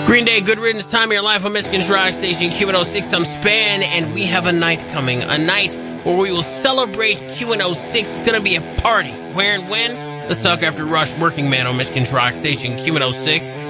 Green Day, Good Riddance, time of your life on Michigan's Rock Station, Q106. I'm Span, and we have a night coming. A night where we will celebrate Q106. It's going to be a party. Where and when? Let's talk after Rush, Working Man on Michigan's Rock Station, Q106.